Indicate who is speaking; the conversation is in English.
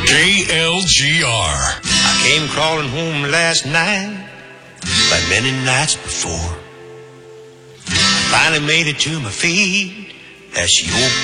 Speaker 1: KLGR.
Speaker 2: I came crawling home last night, like many nights before. I finally made it to my feet as she